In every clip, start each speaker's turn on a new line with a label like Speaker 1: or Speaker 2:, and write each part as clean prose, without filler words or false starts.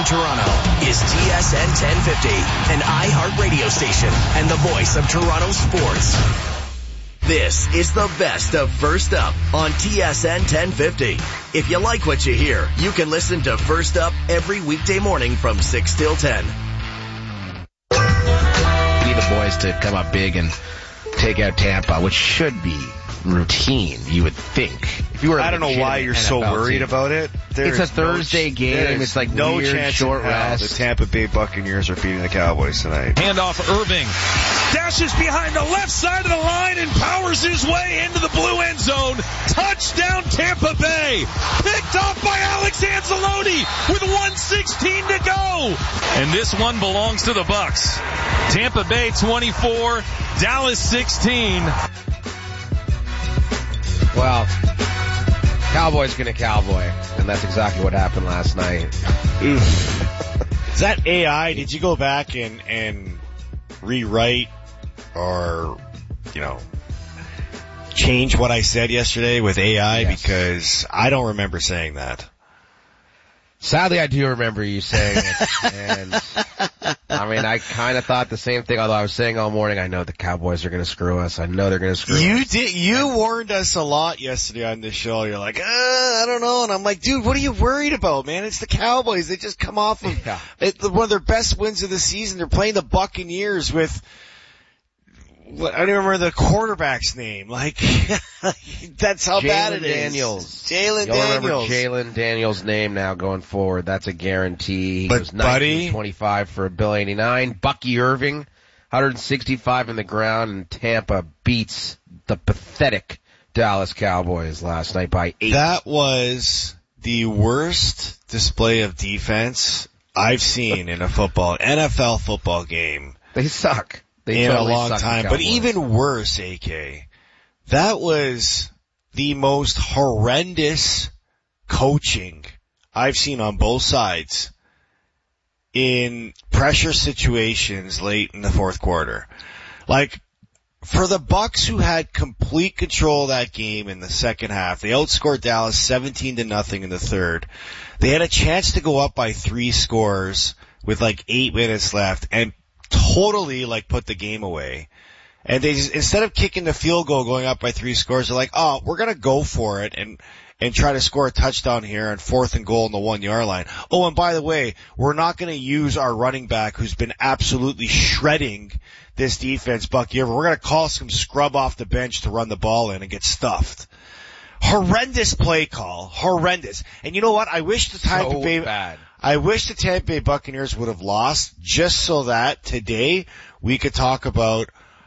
Speaker 1: from Toronto is TSN 1050, an iHeart radio station and the voice of Toronto sports. This is the best of First Up on TSN 1050. If you like what you hear, you can listen to First Up every weekday morning from 6 till 10.
Speaker 2: We need the boys to come up big and take out Tampa, which should be routine, you would think. If you were
Speaker 3: I don't know why you're so worried about it.
Speaker 2: It's a Thursday game. It's like
Speaker 3: no
Speaker 2: weird,
Speaker 3: chance
Speaker 2: short rest.
Speaker 3: The Tampa Bay Buccaneers are beating the Cowboys tonight.
Speaker 4: Handoff Irving. Dashes behind the left side of the line and powers his way into the blue end zone. Touchdown Tampa Bay. Picked off by Alex Anzalone with 1:16 to go. And this one belongs to the Bucs. Tampa Bay 24, Dallas 16.
Speaker 5: Well, Cowboys gonna cowboy, and that's exactly what happened last night.
Speaker 3: Is that AI? Did you go back and rewrite or, change what I said yesterday with AI?
Speaker 5: Yes.
Speaker 3: Because I don't remember saying that.
Speaker 5: Sadly, I do remember you saying it, and I kind of thought the same thing, although I was saying all morning, I know the Cowboys are going to screw us. I know they're going to screw us.
Speaker 3: You warned us a lot yesterday on this show. You're like, I don't know. And I'm like, dude, what are you worried about, man? It's the Cowboys. They just come off of one of their best wins of the season. They're playing the Buccaneers with, I don't even remember the quarterback's name. Like, that's how bad it is. Jalen Daniels.
Speaker 5: Remember Jalen Daniels' name now going forward. That's a guarantee. He
Speaker 3: But
Speaker 5: was 19.25 for $1.89. Bucky Irving, 165 in the ground, and Tampa beats the pathetic Dallas Cowboys last night by 8.
Speaker 3: That was the worst display of defense I've seen in a NFL football game.
Speaker 5: They suck. They
Speaker 3: in
Speaker 5: totally
Speaker 3: a long
Speaker 5: suck,
Speaker 3: time.
Speaker 5: the
Speaker 3: But
Speaker 5: Cowboys.
Speaker 3: even worse, AK, that was the most horrendous coaching I've seen on both sides in pressure situations late in the fourth quarter. Like, for the Bucs, who had complete control of that game in the second half, they outscored Dallas 17-0 in the third. They had a chance to go up by 3 scores with like 8 minutes left and totally put the game away. And they just, instead of kicking the field goal going up by 3 scores, they're like, oh, we're gonna go for it and try to score a touchdown here on 4th and goal on the 1-yard line. Oh, and by the way, we're not gonna use our running back who's been absolutely shredding this defense, Bucky Irving. We're gonna call some scrub off the bench to run the ball in and get stuffed. Horrendous play call. Horrendous. And you know what? I wish the Tampa Bay Buccaneers would have lost just so that today we could talk about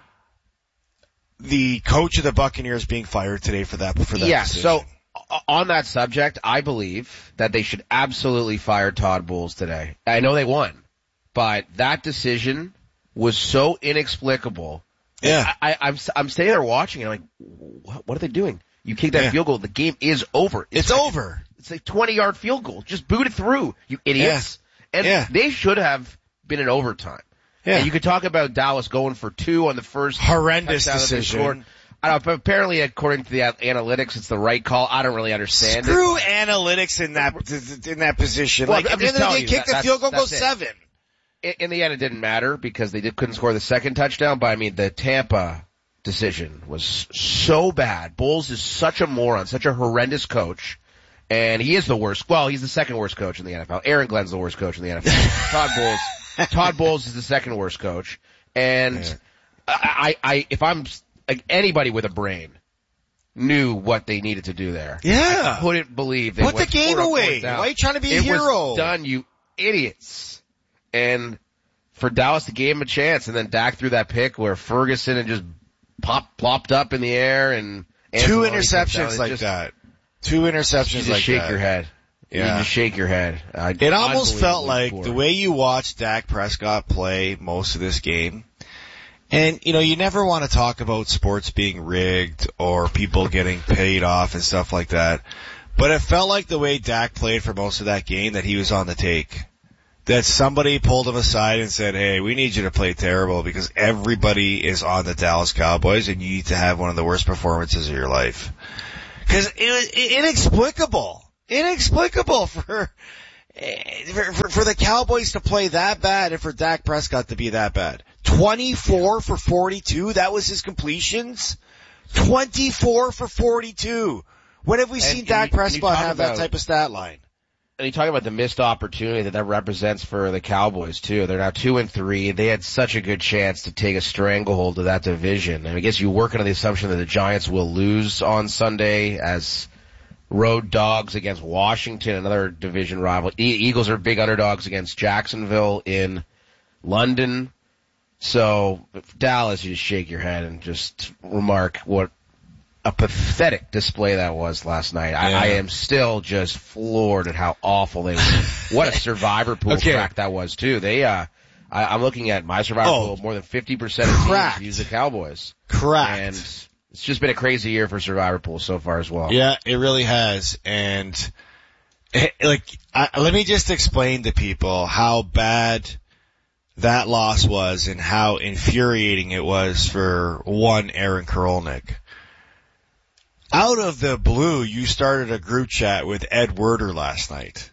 Speaker 3: the coach of the Buccaneers being fired today for that decision.
Speaker 5: So on that subject, I believe that they should absolutely fire Todd Bowles today. I know they won, but that decision was so inexplicable.
Speaker 3: Yeah.
Speaker 5: I'm sitting there watching and I'm like, what are they doing? You kick that field goal, the game is over.
Speaker 3: It's over.
Speaker 5: It's a 20-yard field goal. Just boot it through, you idiots.
Speaker 3: Yeah.
Speaker 5: And they should have been in overtime.
Speaker 3: Yeah.
Speaker 5: And you could talk about Dallas going for 2 on the first
Speaker 3: horrendous
Speaker 5: touchdown
Speaker 3: decision.
Speaker 5: I don't know, but apparently according to the analytics, it's the right call. I don't really understand
Speaker 3: Screw
Speaker 5: it.
Speaker 3: analytics in that position.
Speaker 5: Well,
Speaker 3: at the end of the day, kick the field goal, go 7.
Speaker 5: In the end, it didn't matter because they couldn't score the second touchdown. But the Tampa decision was so bad. Bowles is such a moron, such a horrendous coach. And he is the worst. Well, he's the second worst coach in the NFL. Aaron Glenn's the worst coach in the NFL. Todd Bowles is the second worst coach. And if I'm anybody with a brain knew what they needed to do there.
Speaker 3: Yeah.
Speaker 5: I couldn't believe they
Speaker 3: put the game away. Why are you trying to be a hero?
Speaker 5: It was done, you idiots. And for Dallas to give him a chance, and then Dak threw that pick where Ferguson and just plopped up in the air and
Speaker 3: 2 interceptions like that. 2 interceptions like that.
Speaker 5: You just shake your head.
Speaker 3: Yeah.
Speaker 5: You just shake your head.
Speaker 3: It almost felt like the way you watched Dak Prescott play most of this game. And, you never want to talk about sports being rigged or people getting paid off and stuff like that. But it felt like the way Dak played for most of that game that he was on the take. That somebody pulled him aside and said, hey, we need you to play terrible because everybody is on the Dallas Cowboys and you need to have one of the worst performances of your life. Because it was inexplicable. Inexplicable for For the Cowboys to play that bad and for Dak Prescott to be that bad. 24 for 42, that was his completions? 24 for 42. When have we seen Dak Prescott have that type of stat line?
Speaker 5: And you talk about the missed opportunity that represents for the Cowboys too. They're now 2-3. They had such a good chance to take a stranglehold of that division. And I guess you work under the assumption that the Giants will lose on Sunday as road dogs against Washington, another division rival. Eagles are big underdogs against Jacksonville in London. So Dallas, you just shake your head and just remark what a pathetic display that was last night. Yeah. I am still just floored at how awful they were. What a survivor pool track that was too. I'm looking at my survivor pool. More than 50% of teams use the Cowboys.
Speaker 3: Correct.
Speaker 5: And it's just been a crazy year for survivor pool so far as well.
Speaker 3: Yeah, it really has. And let me just explain to people how bad that loss was and how infuriating it was for one Aaron Korolnik. Out of the blue, you started a group chat with Ed Werder last night.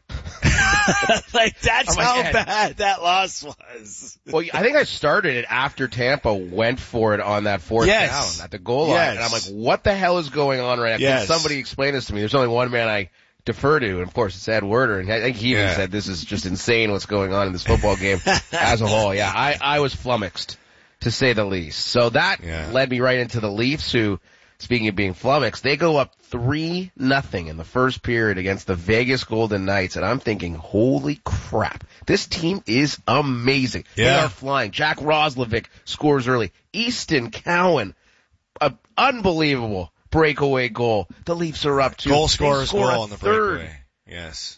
Speaker 3: That's how bad that loss was.
Speaker 5: Well, I think I started it after Tampa went for it on that fourth down at the goal line. And I'm like, what the hell is going on right now? Can somebody explain this to me? There's only one man I defer to, and of course it's Ed Werder. And I think he even said this is just insane what's going on in this football game as a whole. Yeah, I was flummoxed, to say the least. So that led me right into the Leafs, who, speaking of being flummoxed, they go up 3-0 in the first period against the Vegas Golden Knights, and I'm thinking, holy crap, this team is amazing. They are flying. Jack Roslovic scores early. Easton Cowan, an unbelievable breakaway goal. The Leafs are up 2.
Speaker 3: Goal scorer's goal on the breakaway. Yes.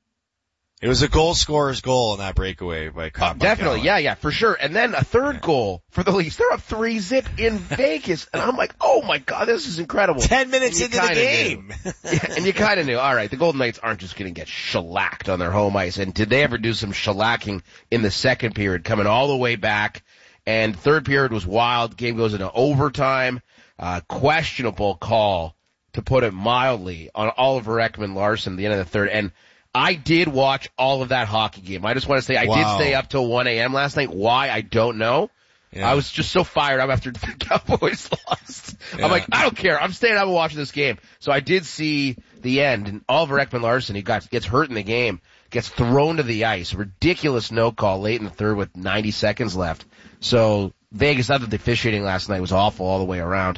Speaker 3: It was a goal scorer's goal in that breakaway by
Speaker 5: definitely, yeah, for sure. And then a third goal for the Leafs. They're up 3-0 in Vegas. And I'm like, oh my God, this is incredible.
Speaker 3: 10 minutes into the game.
Speaker 5: And you kind of knew, all right, the Golden Knights aren't just going to get shellacked on their home ice. And did they ever do some shellacking in the second period, coming all the way back? And third period was wild. Game goes into overtime. Questionable call, to put it mildly, on Oliver Ekman-Larsson at the end of the third. And I did watch all of that hockey game. I just want to say I did stay up till 1 a.m. last night. Why? I don't know. Yeah. I was just so fired up after the Cowboys lost. Yeah. I'm like, I don't care. I'm staying up and watching this game. So I did see the end. And Oliver Ekman-Larsson, he gets hurt in the game, gets thrown to the ice. Ridiculous no call late in the third with 90 seconds left. So Vegas, I thought the officiating last night was awful all the way around.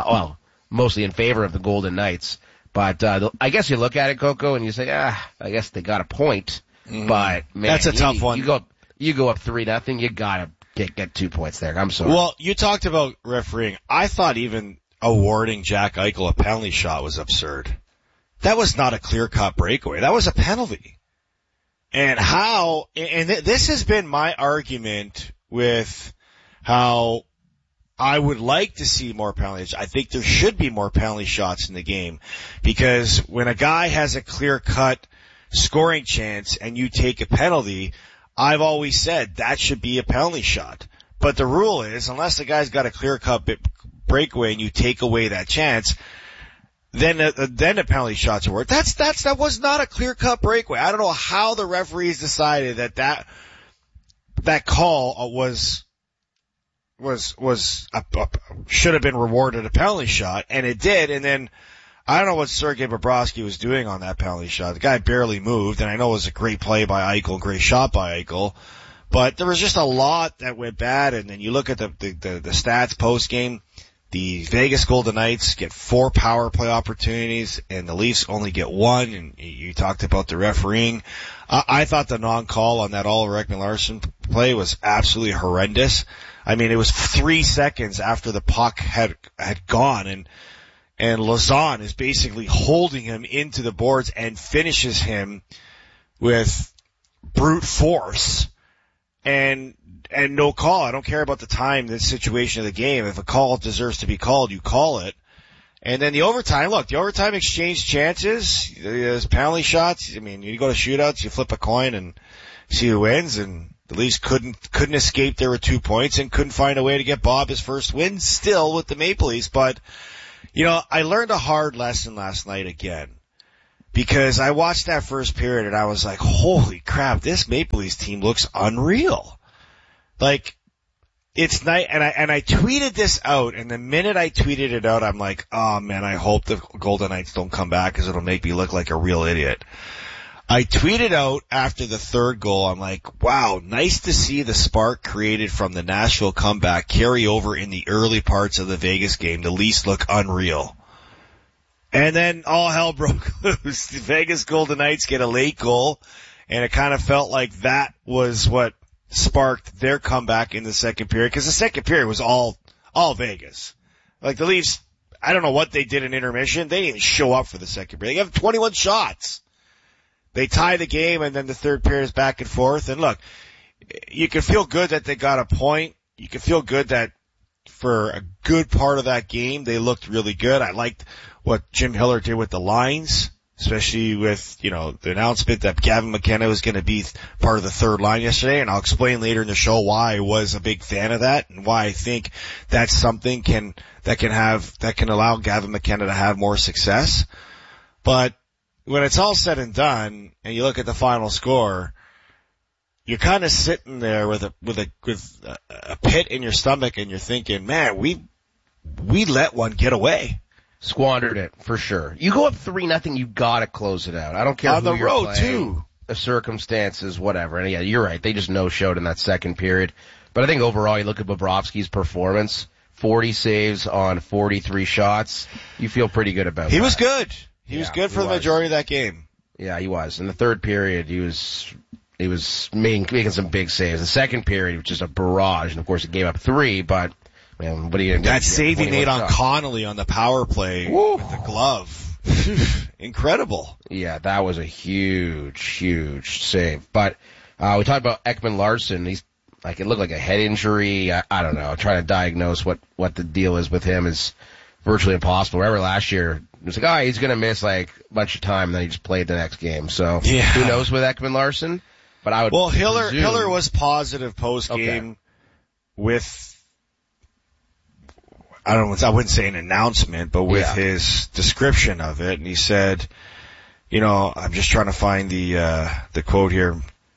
Speaker 5: Mostly in favor of the Golden Knights. But I guess you look at it, Coco, and you say, I guess they got a point. Mm-hmm. But man,
Speaker 3: that's a tough one.
Speaker 5: You go up 3-0, you gotta get 2 points there. I'm sorry.
Speaker 3: Well, you talked about refereeing. I thought even awarding Jack Eichel a penalty shot was absurd. That was not a clear-cut breakaway. That was a penalty. And this has been my argument with how I would like to see more penalties. I think there should be more penalty shots in the game, because when a guy has a clear-cut scoring chance and you take a penalty, I've always said that should be a penalty shot. But the rule is, unless the guy's got a clear-cut breakaway and you take away that chance, then the penalty shots are worth. That was not a clear-cut breakaway. I don't know how the referees decided that call should have been rewarded a penalty shot, and it did. And then I don't know what Sergei Bobrovsky was doing on that penalty shot. The guy barely moved, and I know it was a great play by Eichel, great shot by Eichel, but there was just a lot that went bad. And then you look at the stats post game. The Vegas Golden Knights get 4 power play opportunities, and the Leafs only get 1. And you talked about the refereeing. I thought the non-call on that Oliver Ekman-Larsson play was absolutely horrendous. I mean, it was 3 seconds after the puck had gone, and Lauzon is basically holding him into the boards and finishes him with brute force, and no call. I don't care about the time, the situation of the game. If a call deserves to be called, you call it. And then the overtime exchange chances, there's penalty shots. I mean, you go to shootouts, you flip a coin and see who wins, and the Leafs couldn't escape. There were 2 points and couldn't find a way to get Bob his first win still with the Maple Leafs. But, I learned a hard lesson last night again. because I watched that first period and I was like, holy crap, this Maple Leafs team looks unreal. Like, it's nice, and I tweeted this out, and the minute I tweeted it out, I'm like, oh man, I hope the Golden Knights don't come back because it'll make me look like a real idiot. I tweeted out after the third goal, I'm like, wow, nice to see the spark created from the Nashville comeback carry over in the early parts of the Vegas game. The Leafs look unreal. And then all hell broke loose. The Vegas Golden Knights get a late goal, and it kind of felt like that was what sparked their comeback in the second period, because the second period was all Vegas. Like the Leafs, I don't know what they did in intermission. They didn't even show up for the second period. They have 21 shots. They tie the game, and then the third period is back and forth. And look, you can feel good that they got a point. You can feel good that for a good part of that game, they looked really good. I liked what Jim Hiller did with the lines, especially with, the announcement that Gavin McKenna was going to be part of the third line yesterday. And I'll explain later in the show why I was a big fan of that and why I think that's something that can allow Gavin McKenna to have more success. But when it's all said and done and you look at the final score, you're kind of sitting there with a pit in your stomach and you're thinking, man, we let one get away.
Speaker 5: Squandered it, for sure. You go up 3-0, you gotta close it out. I don't care
Speaker 3: on
Speaker 5: who
Speaker 3: the
Speaker 5: you're
Speaker 3: road
Speaker 5: playing,
Speaker 3: too.
Speaker 5: The circumstances, whatever. And yeah, you're right. They just no-showed in that second period. But I think overall, you look at Bobrovsky's performance, 40 saves on 43 shots. You feel pretty good about that.
Speaker 3: He was good. He was good for the majority of that game.
Speaker 5: Yeah, he was. In the third period, he was making some big saves. The second period was just a barrage. And of course, it gave up 3, but man, what are you going to do?
Speaker 3: That save he made on Connolly on the power play with the glove. Incredible.
Speaker 5: Yeah, that was a huge save. But we talked about Ekman Larsson. He's like, it looked like a head injury. I don't know. Trying to diagnose what the deal is with him is virtually impossible. Remember last year, it was like, he's going to miss like a bunch of time, and then he just played the next game. So who knows with Ekman Larsson? But I would
Speaker 3: Hiller was positive post game with, I wouldn't say an announcement, but with his description of it. And he said, I'm just trying to find the quote here.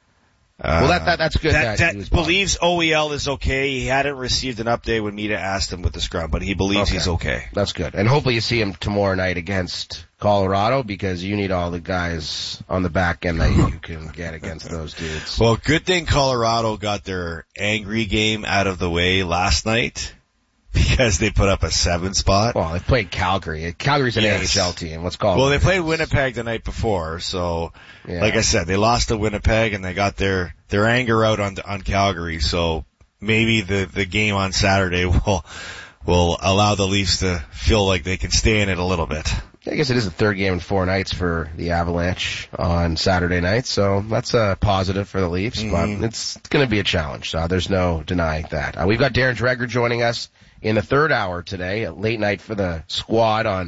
Speaker 5: Well, that's good.
Speaker 3: That believes OEL is okay. He hadn't received an update when Mita asked him with the scrum, but he believes he's okay.
Speaker 5: That's good. And hopefully you see him tomorrow night against Colorado, because you need all the guys on the back end that you can get against those dudes.
Speaker 3: Well, good thing Colorado got their angry game out of the way last night, because they put up a 7 spot.
Speaker 5: Well, they played Calgary. Calgary's an AHL team. Let's call it.
Speaker 3: Well, they played Winnipeg the night before, so like I said, they lost to Winnipeg and they got their anger out on Calgary. So maybe the game on Saturday will allow the Leafs to feel like they can stay in it a little bit.
Speaker 5: I guess it is the third game in 4 nights for the Avalanche on Saturday night, so that's a positive for the Leafs, but it's going to be a challenge. So there's no denying that. We've got Darren Dreger joining us in the third hour today, a late night for the squad on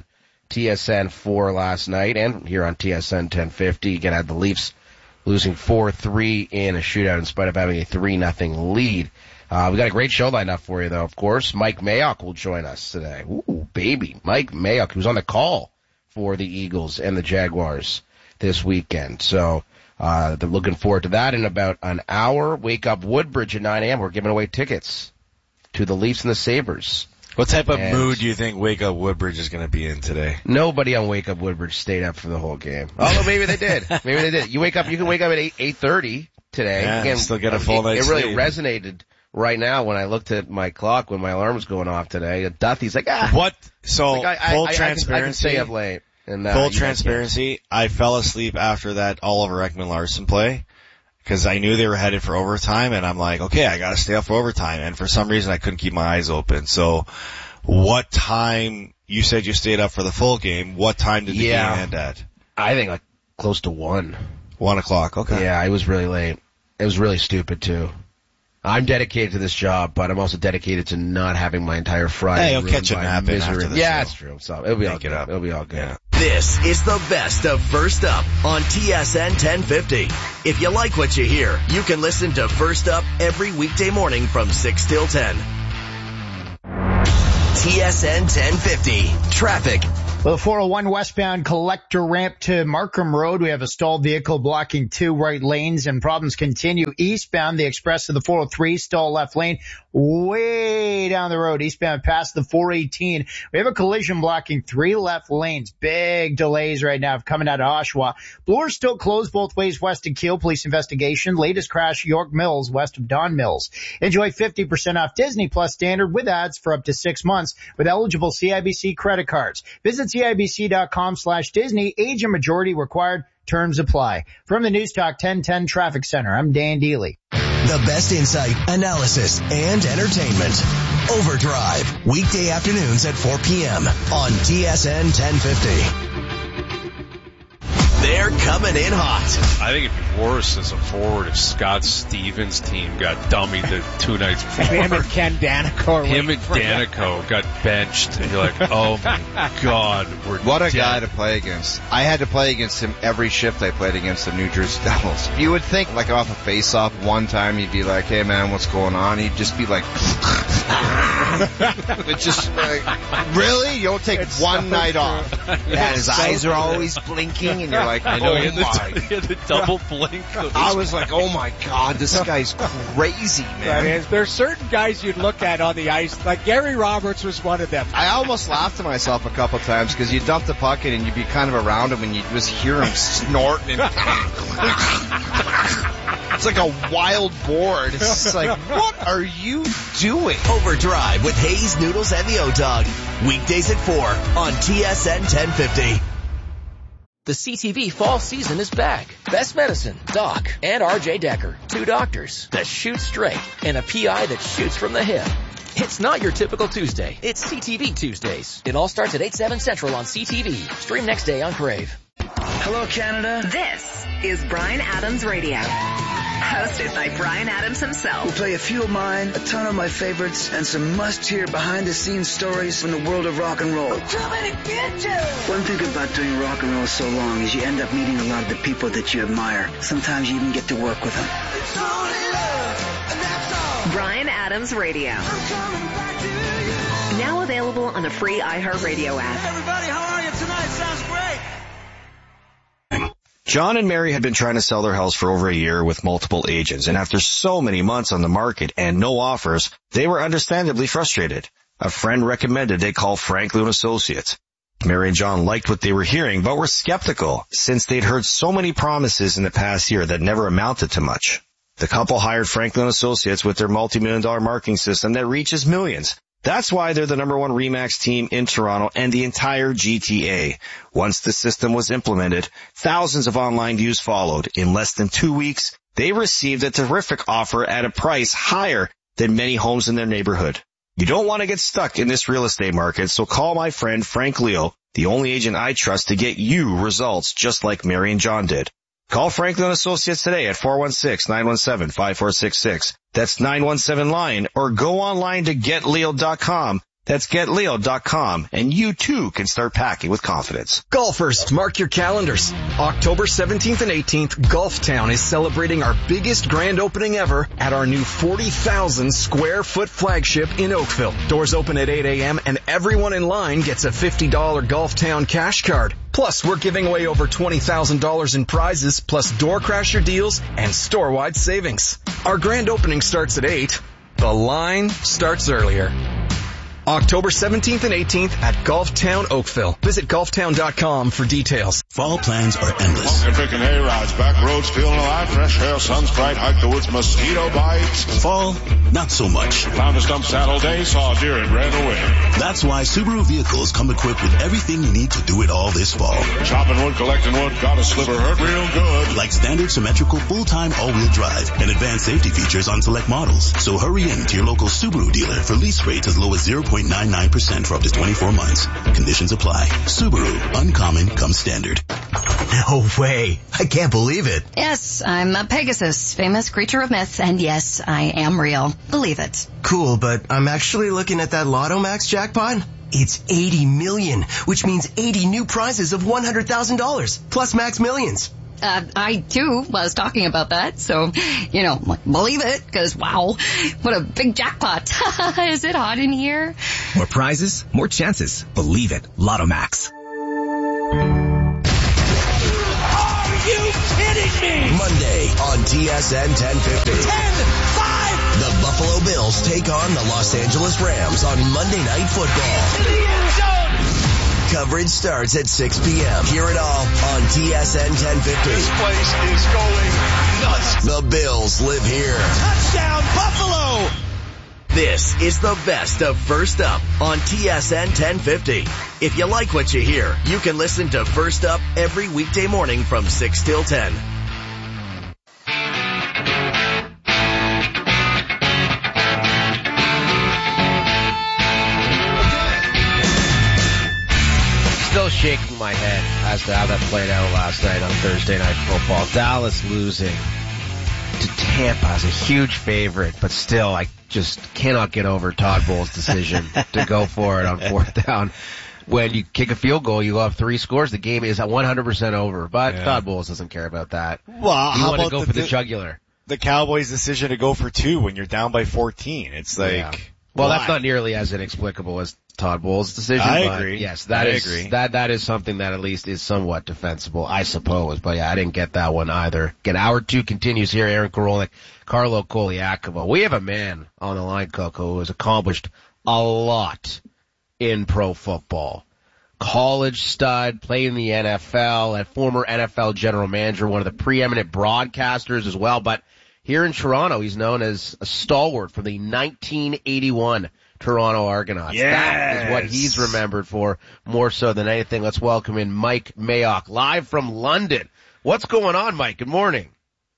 Speaker 5: TSN 4 last night, and here on TSN 1050. Again, had the Leafs losing 4-3 in a shootout in spite of having a 3-0 lead. We got a great show lined up for you, though, of course. Mike Mayock will join us today. Ooh, baby. Mike Mayock, who's on the call for the Eagles and the Jaguars this weekend. So, they're looking forward to that in about an hour. Wake Up Woodbridge at 9 a.m. We're giving away tickets to the Leafs and the Sabres.
Speaker 3: What type of mood do you think Wake Up Woodbridge is going to be in today?
Speaker 5: Nobody on Wake Up Woodbridge stayed up for the whole game. Although maybe they did. Maybe they did. You can wake up at 8:30 today.
Speaker 3: Yeah,
Speaker 5: Again,
Speaker 3: still get a full night's
Speaker 5: sleep. It
Speaker 3: sleep.
Speaker 5: really resonated right now when I looked at my clock when my alarm was going off today. Duthie's like,
Speaker 3: What? So,
Speaker 5: like,
Speaker 3: full
Speaker 5: I
Speaker 3: transparency.
Speaker 5: can stay up late. And,
Speaker 3: full transparency, I fell asleep after that Oliver Ekman Larsson play, because I knew they were headed for overtime, and I'm like, okay, I gotta stay up for overtime. And for some reason I couldn't keep my eyes open. So, what time, you said you stayed up for the full game, what time did the game end at?
Speaker 5: I think like close to 1.
Speaker 3: 1 o'clock, okay.
Speaker 5: Yeah, it was really late. It was really stupid too. I'm dedicated to this job, but I'm also dedicated to not having my entire Friday.
Speaker 3: Hey, you'll catch a nap in after this.
Speaker 5: Yeah, it's true. So it'll be all good. It'll be all good.
Speaker 3: Yeah.
Speaker 1: This is the best of First Up on TSN 1050. If you like what you hear, you can listen to First Up every weekday morning from 6 till 10. TSN 1050. Traffic
Speaker 6: Well, the 401 westbound collector ramp to Markham Road, we have a stalled vehicle blocking 2 right lanes, and problems continue eastbound. The express to the 403, stall left lane, way down the road, eastbound past the 418. We have a collision blocking 3 left lanes. Big delays right now coming out of Oshawa. Bloor still closed both ways west of Kiel. Police investigation. Latest crash, York Mills, west of Don Mills. Enjoy 50% off Disney Plus Standard with ads for up to 6 months with eligible CIBC credit cards. Visit CIBC.com/Disney. Age and majority required. Terms apply. From the News Talk 1010 Traffic Center, I'm Dan Deely.
Speaker 1: The best insight, analysis, and entertainment. Overdrive. Weekday afternoons at 4 p.m. on TSN 1050. They're coming in hot.
Speaker 4: I think it'd be worse as a forward if Scott Stevens' team got dummied the 2 nights before.
Speaker 6: Him and Ken Danico.
Speaker 4: Him and Danico got benched, and you're like, oh my God, we're
Speaker 7: What a
Speaker 4: dead.
Speaker 7: guy to play against. I had to play against him every shift I played against the New Jersey Devils. You would think, like, off a face-off one time, you'd be like, hey man, what's going on? He'd just be like, it's just like, really? You don't take one night off. And his eyes are always blinking, and you're like,
Speaker 4: I know,
Speaker 7: oh
Speaker 4: he had the double blink.
Speaker 7: I was like, oh my God, this guy's crazy, man.
Speaker 8: There's certain guys you'd look at on the ice, like Gary Roberts was one of them.
Speaker 7: I almost laughed to myself a couple times because you dump the puck in and you'd be kind of around him and you'd just hear him snorting and it's like a wild boar. It's just like, what are you doing?
Speaker 1: Overdrive with Hayes, Noodles, and the O-Dog. Weekdays at 4 on TSN 1050.
Speaker 9: The CTV fall season is back. Best Medicine, Doc, and RJ Decker. 2 doctors that shoot straight and a PI that shoots from the hip. It's not your typical Tuesday. It's CTV Tuesdays. It all starts at 8/7 Central on CTV. Stream next day on Crave.
Speaker 10: Hello, Canada. This is Bryan Adams Radio. Hosted by Bryan Adams himself.
Speaker 11: We'll play a few of mine, a ton of my favorites, and some must-hear behind-the-scenes stories from the world of rock and roll. One thing about doing rock and roll so long is you end up meeting a lot of the people that you admire. Sometimes you even get to work with them.
Speaker 10: Bryan Adams Radio. Now available on the free iHeartRadio app.
Speaker 11: Hey everybody, how are you tonight? Sounds great.
Speaker 12: John and Mary had been trying to sell their house for over a year with multiple agents, and after so many months on the market and no offers, they were understandably frustrated. A friend recommended they call Franklin Associates. Mary and John liked what they were hearing, but were skeptical since they'd heard so many promises in the past year that never amounted to much. The couple hired Franklin Associates with their multi-million-dollar marketing system that reaches millions. That's why they're the number 1 RE/MAX team in Toronto and the entire GTA. Once the system was implemented, thousands of online views followed. In less than 2 weeks, they received a terrific offer at a price higher than many homes in their neighborhood. You don't want to get stuck in this real estate market, so call my friend Frank Leo, the only agent I trust to get you results just like Mary and John did. Call Franklin Associates today at 416-917-5466. That's 917-LION, or go online to getleo.com. That's getleo.com, and you too can start packing with confidence.
Speaker 13: Golfers, mark your calendars. October 17th and 18th, Golftown is celebrating our biggest grand opening ever at our new 40,000 square foot flagship in Oakville. Doors open at 8 a.m. and everyone in line gets a $50 Golftown cash card. Plus, we're giving away over $20,000 in prizes, plus door crasher deals and store-wide savings. Our grand opening starts at 8. The line starts earlier. October 17th and 18th at Golftown Oakville. Visit golftown.com for details.
Speaker 14: Fall plans are endless.
Speaker 15: Walking, picking hay rides, back roads, feeling alive, fresh air, sun's bright, hike the woods, mosquito bites.
Speaker 14: Fall, not so much.
Speaker 15: Found a stump saddle day, saw a deer and ran away.
Speaker 14: That's why Subaru vehicles come equipped with everything you need to do it all this fall.
Speaker 15: Chopping wood, collecting wood, got a sliver, hurt real good.
Speaker 14: Like standard symmetrical full-time all-wheel drive and advanced safety features on select models. So hurry in to your local Subaru dealer for lease rates as low as 0.99% for up to 24 months. Conditions apply. Subaru. Uncommon comes standard.
Speaker 1: No way. I can't believe it.
Speaker 16: Yes, I'm a Pegasus, famous creature of myth, and yes, I am real. Believe it.
Speaker 1: Cool, but I'm actually looking at that Lotto Max jackpot. It's 80 million, which means 80 new prizes of $100,000, plus Max Millions.
Speaker 16: I too was talking about that, so, believe it, because wow, what a big jackpot. Is it hot in here?
Speaker 17: More prizes, more chances. Believe it. Lotto Max.
Speaker 1: TSN 1050. 10-5! The Buffalo Bills take on the Los Angeles Rams on Monday Night Football.
Speaker 17: To the end zone!
Speaker 1: Coverage starts at 6 p.m. Hear it all on TSN 1050.
Speaker 17: This place is going nuts.
Speaker 1: The Bills live here.
Speaker 17: Touchdown, Buffalo!
Speaker 1: This is the best of First Up on TSN 1050. If you like what you hear, you can listen to First Up every weekday morning from 6 till 10.
Speaker 5: Still shaking my head as to how that played out last night on Thursday Night Football. Dallas losing to Tampa as a huge favorite, but still, I just cannot get over Todd Bowles' decision to go for it on fourth down. When you kick a field goal, you go up 3 scores, the game is 100% over. But Todd Bowles doesn't care about that.
Speaker 3: Well,
Speaker 5: you
Speaker 3: how
Speaker 5: want to
Speaker 3: about
Speaker 5: go for the jugular.
Speaker 3: The Cowboys' decision to go for 2 when you're down by 14. It's like,
Speaker 5: well,
Speaker 3: why?
Speaker 5: that's not nearly as inexplicable as Todd Bowles' decision.
Speaker 3: I
Speaker 5: but
Speaker 3: agree.
Speaker 5: Yes,
Speaker 3: I agree.
Speaker 5: That is something that at least is somewhat defensible, I suppose. But yeah, I didn't get that one either. Again, hour 2 continues here. Aaron Korolnik, Carlo Koliakovo. We have a man on the line, Coco, who has accomplished a lot in pro football. College stud, played in the NFL, a former NFL general manager, one of the preeminent broadcasters as well. But here in Toronto, he's known as a stalwart from the 1981 Toronto Argonauts.
Speaker 3: Yes.
Speaker 5: That is what he's remembered for more so than anything. Let's welcome in Mike Mayock, live from London. What's going on, Mike? Good morning.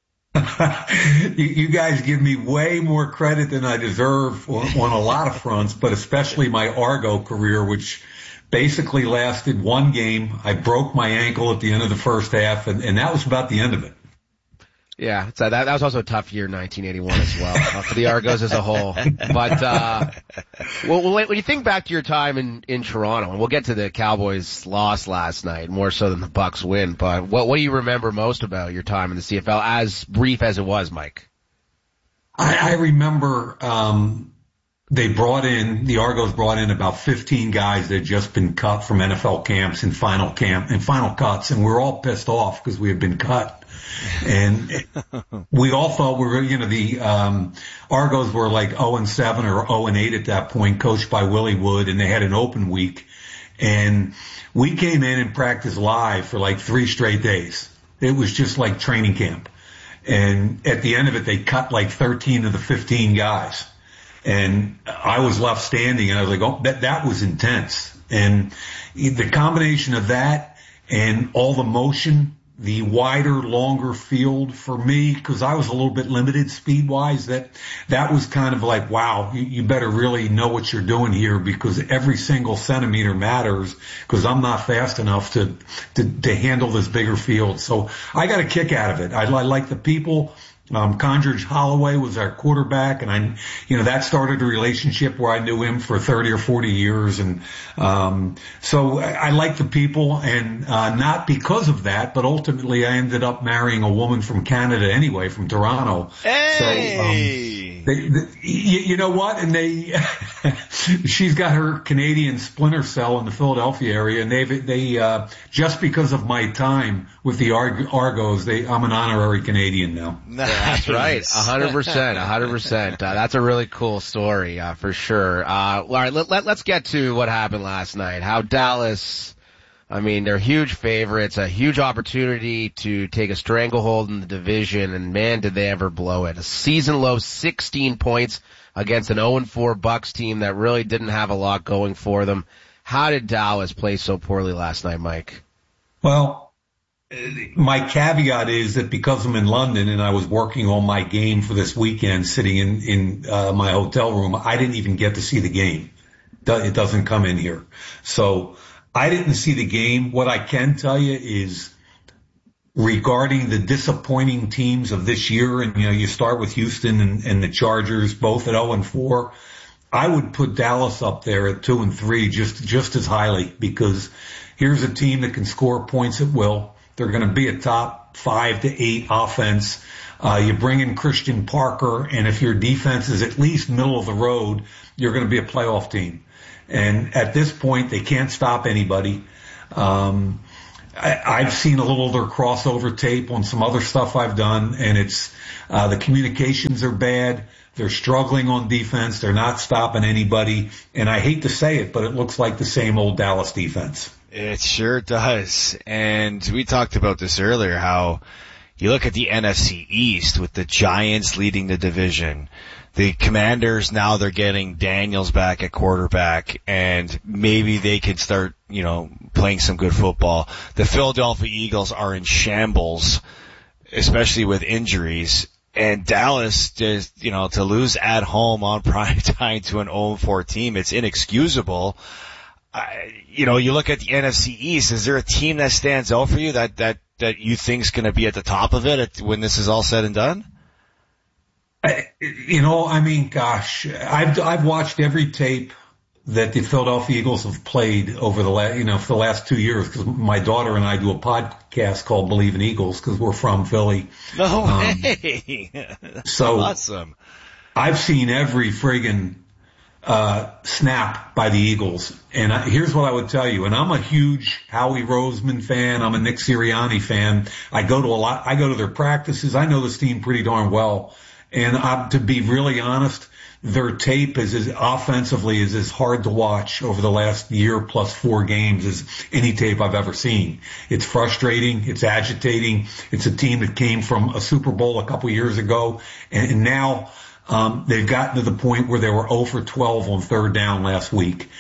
Speaker 18: You guys give me way more credit than I deserve on a lot of fronts, but especially my Argo career, which basically lasted 1 game. I broke my ankle at the end of the first half, and that was about the end of it.
Speaker 5: Yeah, so that was also a tough year, 1981 as well, for the Argos as a whole. But, when you think back to your time in Toronto, and we'll get to the Cowboys' loss last night, more so than the Bucs win, but what do you remember most about your time in the CFL, as brief as it was, Mike?
Speaker 18: I remember, the Argos brought in about 15 guys that had just been cut from NFL camps and final cuts, and we were all pissed off because we had been cut. And we all thought the Argos were like 0-7 or 0-8 at that point, coached by Willie Wood, and they had an open week. And we came in and practiced live for like 3 straight days. It was just like training camp. And at the end of it, they cut like 13 of the 15 guys. And I was left standing, and I was like, oh, that was intense. And the combination of that and all the motion, the wider, longer field for me, because I was a little bit limited speed-wise, that was kind of like, wow, you better really know what you're doing here, because every single centimeter matters, because I'm not fast enough to handle this bigger field. So I got a kick out of it. I like the people. Condridge Holloway was our quarterback, and that started a relationship where I knew him for 30 or 40 years. And, so I like the people, and, not because of that, but ultimately I ended up marrying a woman from Canada anyway, from Toronto.
Speaker 3: Hey!
Speaker 18: So, you know what? And she's got her Canadian splinter cell in the Philadelphia area, and they just because of my time with the Argos, I'm an honorary Canadian now.
Speaker 5: That's right. 100%. That's a really cool story, for sure. All right, let's get to what happened last night. How Dallas, they're huge favorites, a huge opportunity to take a stranglehold in the division, and man, did they ever blow it. A season low 16 points against an 0-4 Bucs team that really didn't have a lot going for them. How did Dallas play so poorly last night, Mike?
Speaker 18: Well, my caveat is that because I'm in London and I was working on my game for this weekend, sitting in my hotel room, I didn't even get to see the game. It doesn't come in here. So I didn't see the game. What I can tell you is, regarding the disappointing teams of this year, and you start with Houston and the Chargers, both at 0-4, I would put Dallas up there at 2-3 just as highly, because here's a team that can score points at will. They're going to be a top 5 to 8 offense. You bring in Christian Parker, and if your defense is at least middle of the road, you're going to be a playoff team. And at this point, they can't stop anybody. I've seen a little of their crossover tape on some other stuff I've done, and it's the communications are bad. They're struggling on defense. They're not stopping anybody. And I hate to say it, but it looks like the same old Dallas defense.
Speaker 3: It sure does. And we talked about this earlier, how you look at the NFC East with the Giants leading the division. The Commanders, now they're getting Daniels back at quarterback, and maybe they could start, playing some good football. The Philadelphia Eagles are in shambles, especially with injuries. And Dallas, just, to lose at home on prime time to an 0-4 team, it's inexcusable. You look at the NFC East, is there a team that stands out for you that you think's going to be at the top of it when this is all said and done?
Speaker 18: Gosh, I've watched every tape that the Philadelphia Eagles have played over for the last 2 years, because my daughter and I do a podcast called Believe in Eagles, because we're from Philly.
Speaker 3: No way.
Speaker 18: So
Speaker 3: awesome.
Speaker 18: I've seen every friggin' snap by the Eagles. And here's what I would tell you. And I'm a huge Howie Roseman fan. I'm a Nick Sirianni fan. I go to their practices. I know this team pretty darn well. And to be really honest, their tape is offensively is as hard to watch over the last year plus 4 games as any tape I've ever seen. It's frustrating. It's agitating. It's a team that came from a Super Bowl a couple years ago, and now they've gotten to the point where they were 0 for 12 on third down last week.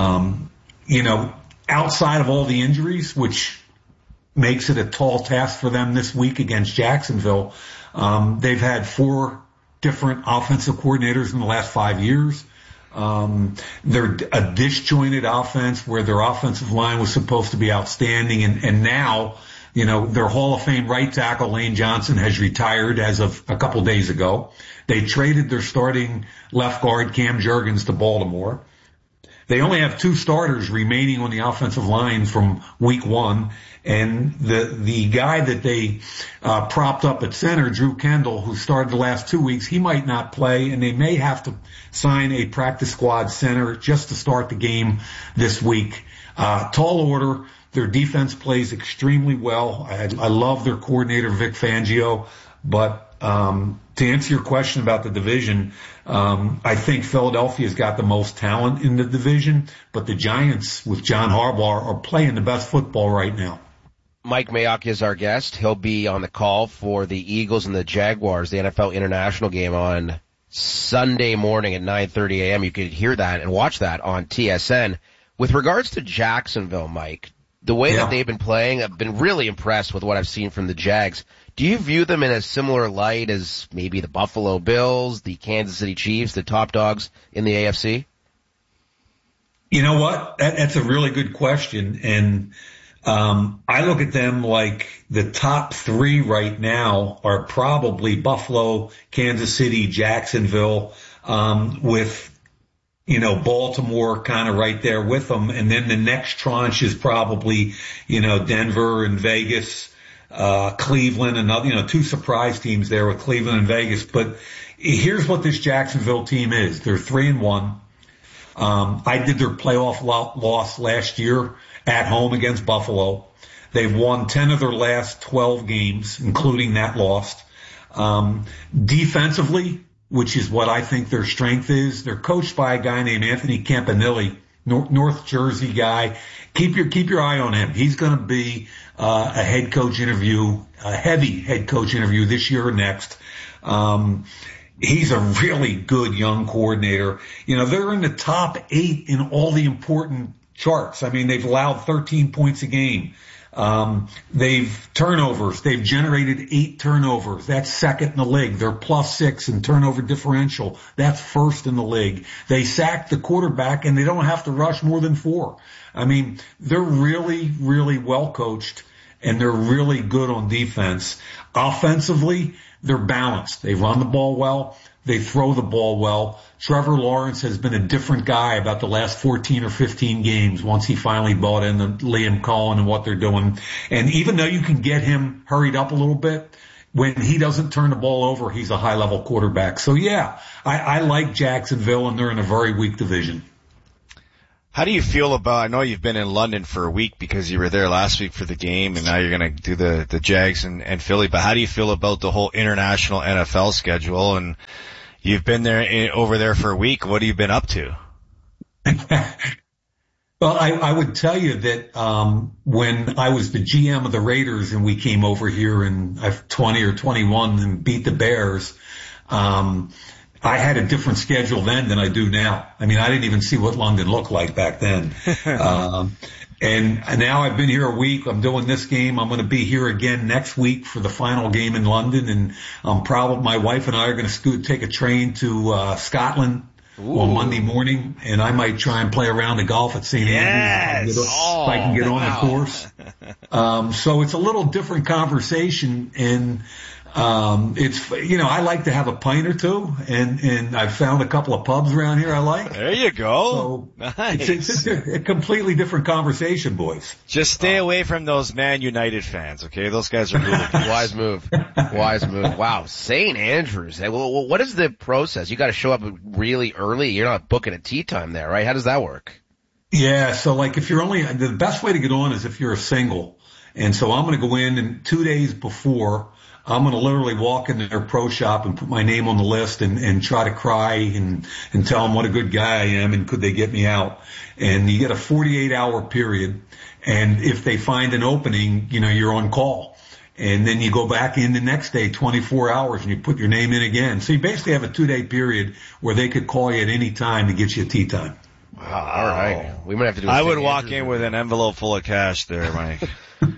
Speaker 18: Outside of all the injuries, which makes it a tall task for them this week against Jacksonville, they've had 4 different offensive coordinators in the last 5 years. They're a disjointed offense where their offensive line was supposed to be outstanding. And now, their Hall of Fame right tackle, Lane Johnson, has retired as of a couple days ago. They traded their starting left guard, Cam Jurgens, to Baltimore. They only have 2 starters remaining on the offensive line from week 1. And the guy that they propped up at center, Drew Kendall, who started the last 2 weeks, he might not play, and they may have to sign a practice squad center just to start the game this week. Tall order. Their defense plays extremely well. I love their coordinator, Vic Fangio. But to answer your question about the division, I think Philadelphia's got the most talent in the division, but the Giants with John Harbaugh are playing the best football right now.
Speaker 5: Mike Mayock is our guest. He'll be on the call for the Eagles and the Jaguars, the NFL International game on Sunday morning at 9:30 a.m. You could hear that and watch that on TSN. With regards to Jacksonville, Mike, the way that they've been playing, I've been really impressed with what I've seen from the Jags. Do you view them in a similar light as maybe the Buffalo Bills, the Kansas City Chiefs, the top dogs in the AFC?
Speaker 18: You know what? That's a really good question. And I look at them like the top 3 right now are probably Buffalo, Kansas City, Jacksonville, with Baltimore kind of right there with them. And then the next tranche is probably, Denver and Vegas, Cleveland, and 2 surprise teams there with Cleveland and Vegas. But here's what this Jacksonville team is. They're 3-1. I did their playoff loss last year at home against Buffalo. They've won 10 of their last 12 games, including that loss. Defensively, which is what I think their strength is, they're coached by a guy named Anthony Campanile, North Jersey guy. Keep your eye on him. He's going to be a head coach interview, a heavy head coach interview this year or next. He's a really good young coordinator. They're in the top 8 in all the important charts. I mean, they've allowed 13 points a game. They've generated 8 turnovers. That's second in the league. They're +6 in turnover differential. That's first in the league. They sacked the quarterback and they don't have to rush more than 4. I mean, they're really, really well coached and they're really good on defense. Offensively, they're balanced. They run the ball well. They throw the ball well. Trevor Lawrence has been a different guy about the last 14 or 15 games once he finally bought into Liam Cohen and what they're doing. And even though you can get him hurried up a little bit, when he doesn't turn the ball over, he's a high-level quarterback. So, yeah, I like Jacksonville, and they're in a very weak division.
Speaker 3: How do you feel about, I know you've been in London for a week because you were there last week for the game and now you're going to do the Jags and Philly, but how do you feel about the whole international NFL schedule? And you've been there over there for a week. What have you been up to?
Speaker 18: Well, I would tell you that when I was the GM of the Raiders and we came over here in 20 or 21 and beat the Bears, I had a different schedule then than I do now. I mean, I didn't even see what London looked like back then. And now I've been here a week. I'm doing this game. I'm going to be here again next week for the final game in London. And my wife and I are going to take a train to Scotland on Monday morning, and I might try and play around the golf at St. Andrews if I can get on the course. So it's a little different conversation, and it's, I like to have a pint or two, and I've found a couple of pubs around here I like.
Speaker 3: There you go.
Speaker 18: So
Speaker 3: nice.
Speaker 18: It's a completely different conversation, boys.
Speaker 3: Just stay away from those Man United fans, okay? Those guys are really
Speaker 5: Wise move. Wise move. Wow. St. Andrews. Well, what is the process? You got to show up really early. You're not booking a tee time there, right? How does that work?
Speaker 18: Yeah. So like if you're the best way to get on is if you're a single. And so I'm going to go in and 2 days before, I'm going to literally walk in their pro shop and put my name on the list and try to cry and tell them what a good guy I am and could they get me out. And you get a 48-hour period. And if they find an opening, you're on call. And then you go back in the next day, 24 hours, and you put your name in again. So you basically have a 2-day period where they could call you at any time to get you a tee time.
Speaker 5: Wow. All right. We might have to do
Speaker 3: I would walk in with an envelope full of cash there, Mike.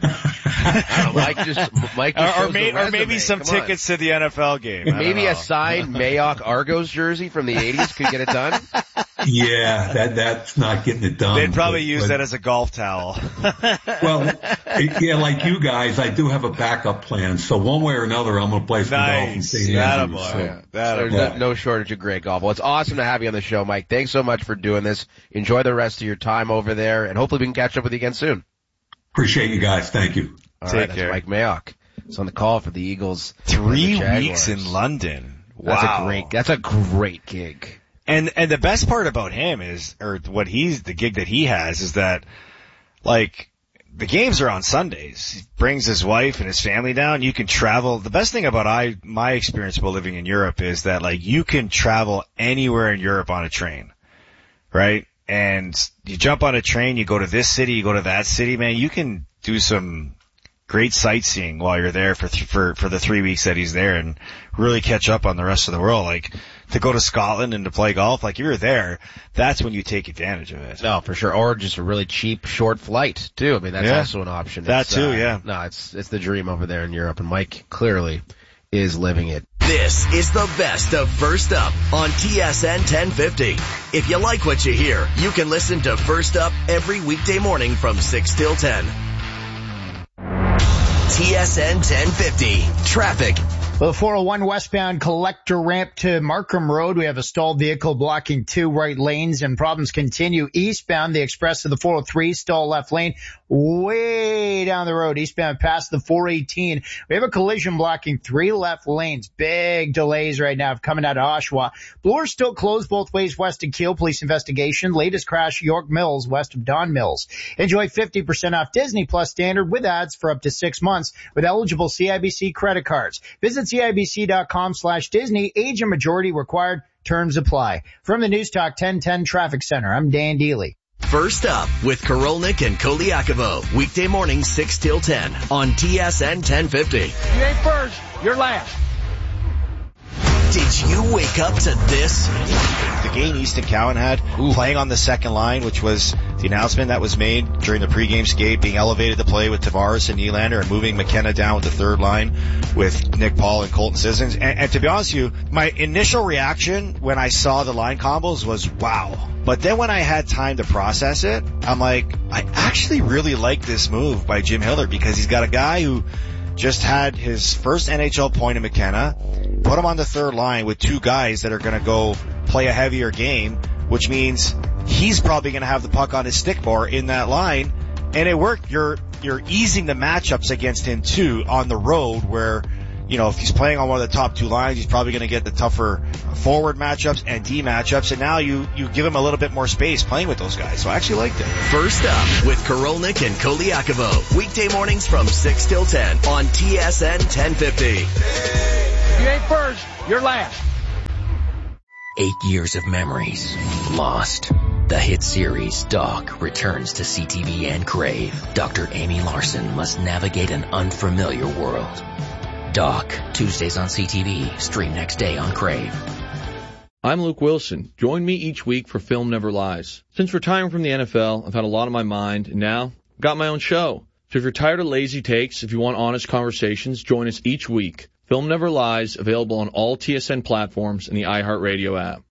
Speaker 5: Mike
Speaker 3: or maybe some tickets to the NFL game.
Speaker 5: Maybe a signed Mayock Argos jersey from the 80s could get it done.
Speaker 18: Yeah, that's not getting it done.
Speaker 3: They'd probably use that as a golf towel.
Speaker 18: Well, yeah, like you guys, I do have a backup plan. So one way or another, I'm going to play some golf in St. Andrews.
Speaker 5: There's no shortage of great golf. Well, it's awesome to have you on the show, Mike. Thanks so much for doing this. Enjoy the rest of your time over there, and hopefully we can catch up with you again soon.
Speaker 18: Appreciate you guys. Thank you.
Speaker 5: All right, that's Mike Mayock. It's on the call for the Eagles.
Speaker 3: 3 weeks in London. Wow.
Speaker 5: That's a great gig.
Speaker 3: And the best part about him is, or the gig that he has is that, like, the games are on Sundays. He brings his wife and his family down. You can travel. The best thing about my experience about living in Europe is that, like, you can travel anywhere in Europe on a train, right? And you jump on a train, you go to this city, you go to that city, man, you can do some great sightseeing while you're there for the 3 weeks that he's there and really catch up on the rest of the world. Like, to go to Scotland and to play golf, like, if you're there, that's when you take advantage of it.
Speaker 5: No, for sure. Or just a really cheap, short flight, too. I mean, that's also an option.
Speaker 3: That too, yeah.
Speaker 5: No, it's the dream over there in Europe, and Mike clearly is living it.
Speaker 1: This is the best of First Up on TSN 1050. If you like what you hear, you can listen to First Up every weekday morning from 6 till 10. TSN 1050. Traffic.
Speaker 6: The 401 westbound collector ramp to Markham Road. We have a stalled vehicle blocking 2 right lanes, and problems continue eastbound. The express to the 403, stall left lane way down the road, eastbound past the 418. We have a collision blocking 3 left lanes. Big delays right now coming out of Oshawa. Bloor's still closed both ways west of Kiel. Police investigation. Latest crash, York Mills, west of Don Mills. Enjoy 50% off Disney Plus Standard with ads for up to 6 months with eligible CIBC credit cards. Visit CIBC.com/Disney. Age and majority required. Terms apply. From the News Talk 1010 Traffic Center, I'm Dan Deely.
Speaker 1: First Up with Korolnik and Koliakovo. Weekday morning 6 till 10 on TSN 1050.
Speaker 17: You ain't first, you're last.
Speaker 1: Did you wake up to this?
Speaker 3: The game Easton Cowan had, playing on the second line, which was the announcement that was made during the pregame skate, being elevated to play with Tavares and Nylander and moving McKenna down with the third line with Nick Paul and Colton Sissons. And to be honest with you, my initial reaction when I saw the line combos was, wow. But then when I had time to process it, I'm like, I actually really like this move by Jim Hillard because he's got a guy who just had his first NHL point in McKenna, put him on the third line with 2 guys that are going to go play a heavier game, which means he's probably going to have the puck on his stick more in that line, and it worked. You're easing the matchups against him too on the road where, if he's playing on one of the top two lines, he's probably going to get the tougher forward matchups and D matchups. And now you give him a little bit more space playing with those guys. So I actually liked it.
Speaker 1: First Up with Korolnik and Koliakovo. Weekday mornings from 6 till 10 on TSN 1050.
Speaker 17: You ain't first, you're last.
Speaker 9: 8 years of memories lost. The hit series Doc returns to CTV and Crave. Dr. Amy Larson must navigate an unfamiliar world. Doc, Tuesdays on CTV, stream next day on Crave.
Speaker 19: I'm Luke Wilson. Join me each week for Film Never Lies. Since retiring from the NFL, I've had a lot on my mind, and now I've got my own show. So if you're tired of lazy takes, if you want honest conversations, join us each week. Film Never Lies, available on all TSN platforms and the iHeartRadio app.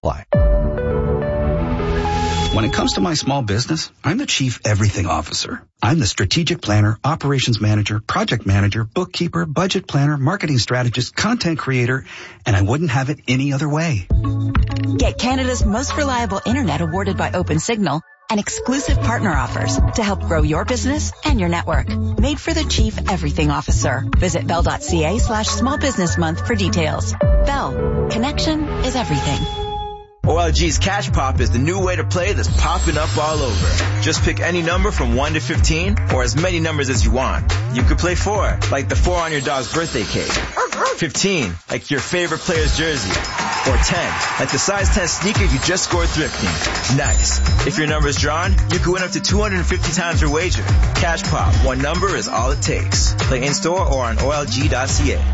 Speaker 20: When it comes to my small business, I'm the Chief Everything Officer. I'm the strategic planner, operations manager, project manager, bookkeeper, budget planner, marketing strategist, content creator, and I wouldn't have it any other way.
Speaker 21: Get Canada's most reliable internet awarded by OpenSignal and exclusive partner offers to help grow your business and your network. Made for the Chief Everything Officer. Visit bell.ca/small business month for details. Bell. Connection is everything.
Speaker 22: OLG's Cash Pop is the new way to play that's popping up all over. Just pick any number from 1 to 15 or as many numbers as you want. You could play 4, like the 4 on your dog's birthday cake. 15, like your favorite player's jersey. Or 10, like the size 10 sneaker you just scored thrifting. Nice. If your number is drawn, you could win up to 250 times your wager. Cash Pop, one number is all it takes. Play in-store or on OLG.ca.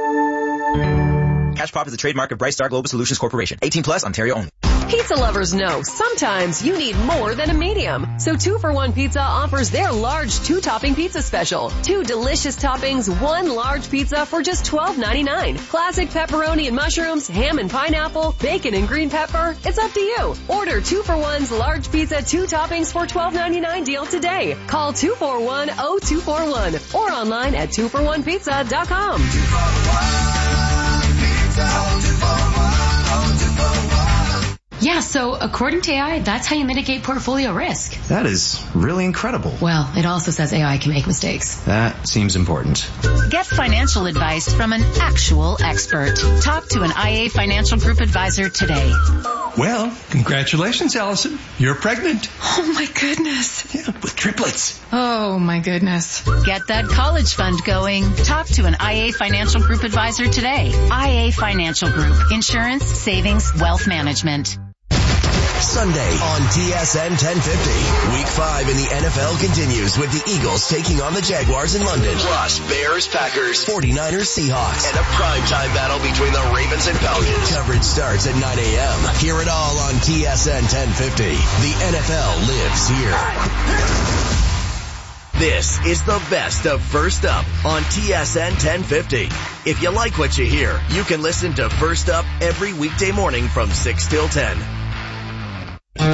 Speaker 22: Cash Pop is a trademark of Bright Star Global Solutions Corporation. 18 plus, Ontario only.
Speaker 23: Pizza lovers know sometimes you need more than a medium. So 2-for-1 Pizza offers their large 2-topping pizza special. 2 delicious toppings, 1 large pizza for just $12.99. Classic pepperoni and mushrooms, ham and pineapple, bacon and green pepper. It's up to you. Order 2-for-1's large pizza 2 toppings for $12.99 deal today. Call 241-0241 or online at 2for1pizza.com.
Speaker 24: 241. Yeah, so according to AI, that's how you mitigate portfolio risk.
Speaker 25: That is really incredible.
Speaker 24: Well, it also says AI can make mistakes.
Speaker 25: That seems important.
Speaker 26: Get financial advice from an actual expert. Talk to an IA Financial Group advisor today.
Speaker 27: Well, congratulations, Allison. You're pregnant.
Speaker 24: Oh my goodness.
Speaker 27: Yeah, with triplets.
Speaker 24: Oh my goodness.
Speaker 26: Get that college fund going. Talk to an IA Financial Group advisor today. IA Financial Group. Insurance, savings, wealth management.
Speaker 1: Sunday on TSN 1050. Week 5 in the NFL continues with the Eagles taking on the Jaguars in London. Plus, Bears, Packers, 49ers, Seahawks, and a primetime battle between the Ravens and Falcons. Coverage starts at 9 a.m. Hear it all on TSN 1050. The NFL lives here. This is the best of First Up on TSN 1050. If you like what you hear, you can listen to First Up every weekday morning from 6 till 10.
Speaker 5: Wake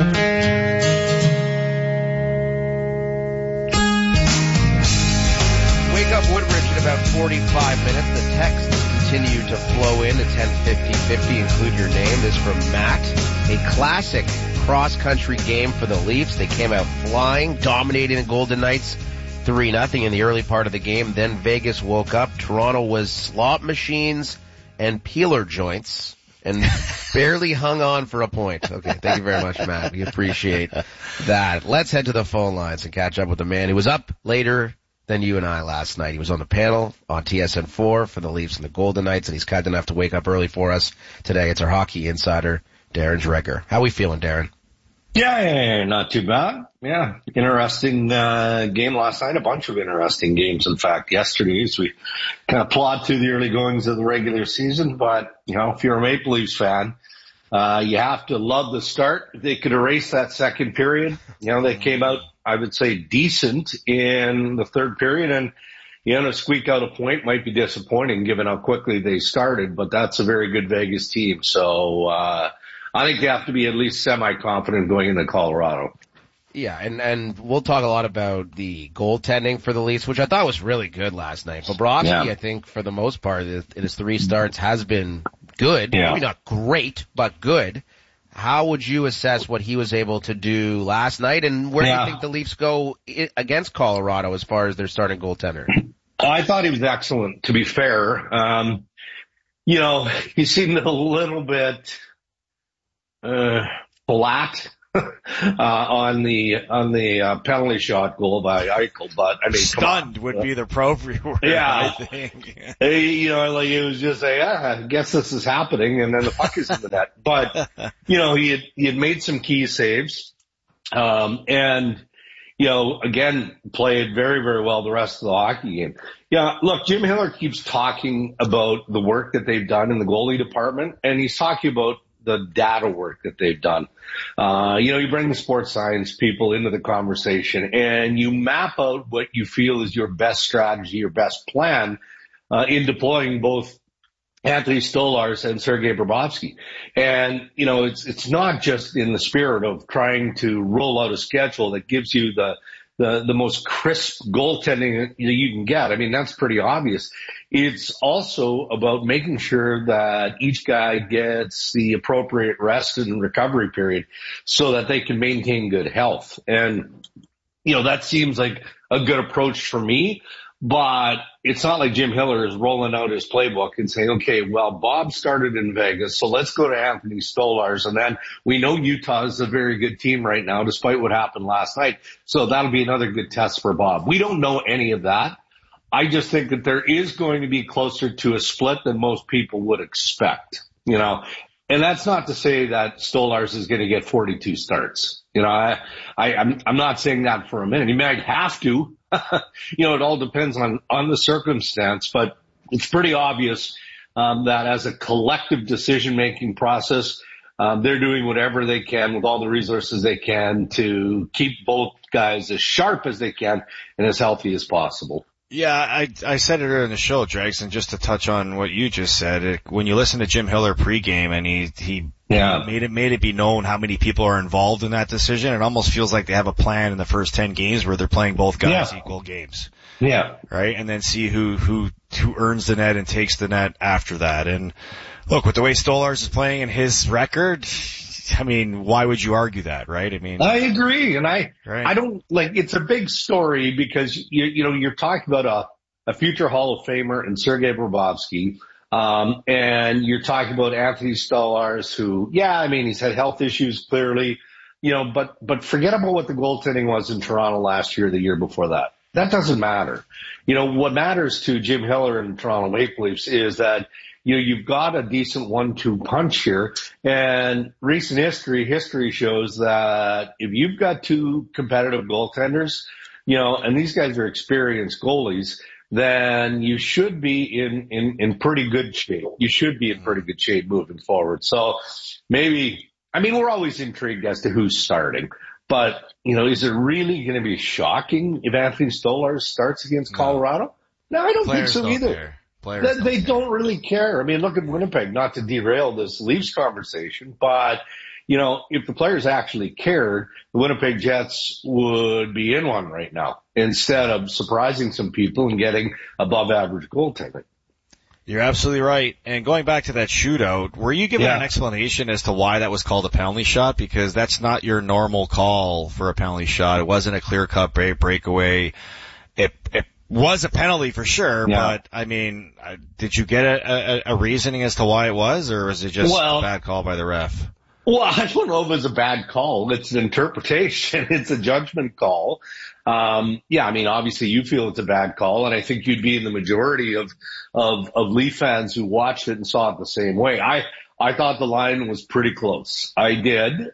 Speaker 5: up Woodbridge in about 45 minutes. The texts continue to flow in to 105050. Include your name. This from Matt. A classic cross-country game for the Leafs. They came out flying, dominating the Golden Knights 3-0 in the early part of the game. Then Vegas woke up. Toronto was slot machines and peeler joints and barely hung on for a point. Okay, thank you very much, Matt. We appreciate that. Let's head to the phone lines and catch up with the man who was up later than you and I last night. He was on the panel on TSN4 for the Leafs and the Golden Knights, and he's kind enough to wake up early for us today. It's our hockey insider, Darren Dreger. How we feeling, Darren?
Speaker 28: Yeah, not too bad. Yeah, interesting game last night. A bunch of interesting games, in fact, yesterday as we kind of plod through the early goings of the regular season. But, you know, if you're a Maple Leafs fan, you have to love the start. They could erase that second period. You know, they came out, I would say, decent in the third period. And, you know, to squeak out a point might be disappointing given how quickly they started. But that's a very good Vegas team. So, I think they have to be at least semi-confident going into Colorado.
Speaker 5: Yeah, and we'll talk a lot about the goaltending for the Leafs, which I thought was really good last night. Bobrovsky, I think, for the most part, in his 3 starts has been good.
Speaker 28: Yeah.
Speaker 5: Maybe not great, but good. How would you assess what he was able to do last night, and where do you think the Leafs go against Colorado as far as their starting goaltender?
Speaker 28: I thought he was excellent, to be fair. He seemed a little bit flat on the penalty shot goal by Eichel, but I mean,
Speaker 3: stunned would be the appropriate word.
Speaker 28: Yeah,
Speaker 3: I think.
Speaker 28: It was just I guess this is happening, and then the puck is in the net. But he had made some key saves, and again played very, very well the rest of the hockey game. Yeah, look, Jim Hiller keeps talking about the work that they've done in the goalie department, and he's talking about the data work that they've done. You bring the sports science people into the conversation and you map out what you feel is your best strategy, your best plan, in deploying both Anthony Stolarz and Sergei Bobrovsky. And, it's not just in the spirit of trying to roll out a schedule that gives you the most crisp goaltending you can get. I mean, that's pretty obvious. It's also about making sure that each guy gets the appropriate rest and recovery period so that they can maintain good health. And, that seems like a good approach for me. But it's not like Jim Hiller is rolling out his playbook and saying, okay, well, Bob started in Vegas, so let's go to Anthony Stolarz. And then we know Utah is a very good team right now, despite what happened last night. So that'll be another good test for Bob. We don't know any of that. I just think that there is going to be closer to a split than most people would expect, And that's not to say that Stolarz is going to get 42 starts. I'm not saying that for a minute. He might have to. It all depends on the circumstance, but it's pretty obvious that as a collective decision-making process, they're doing whatever they can with all the resources they can to keep both guys as sharp as they can and as healthy as possible.
Speaker 3: Yeah, I said it earlier in the show, Dregs, and just to touch on what you just said, when you listen to Jim Hiller pregame and he made it be known how many people are involved in that decision, it almost feels like they have a plan in the first 10 games where they're playing both guys equal games.
Speaker 28: Yeah.
Speaker 3: Right? And then see who earns the net and takes the net after that. And look, with the way Stolarz is playing and his record, I mean, why would you argue that, right? I mean,
Speaker 28: I agree. And I don't it's a big story because you're talking about a future Hall of Famer in Sergei Bobrovsky. And you're talking about Anthony Stolarz who, he's had health issues clearly, but forget about what the goaltending was in Toronto last year, the year before that. That doesn't matter. What matters to Jim Hiller and Toronto Maple Leafs is that you've got a decent 1-2 punch here, and recent history shows that if you've got two competitive goaltenders, and these guys are experienced goalies, then you should be in pretty good shape. You should be in pretty good shape moving forward. So we're always intrigued as to who's starting, but is it really going to be shocking if Anthony Stolarz starts against Colorado? No, I don't think so either. They don't really care. I mean, look at Winnipeg, not to derail this Leafs conversation, but, if the players actually cared, the Winnipeg Jets would be in one right now instead of surprising some people and getting above average goaltending.
Speaker 3: You're absolutely right. And going back to that shootout, were you given an explanation as to why that was called a penalty shot? Because that's not your normal call for a penalty shot. It wasn't a clear-cut breakaway. It was a penalty for sure, but I mean, did you get a reasoning as to why it was, or was it just a bad call by the ref?
Speaker 28: Well, I don't know if it's a bad call. It's an interpretation. It's a judgment call. Obviously you feel it's a bad call, and I think you'd be in the majority of Leaf fans who watched it and saw it the same way. I thought the line was pretty close. I did. Did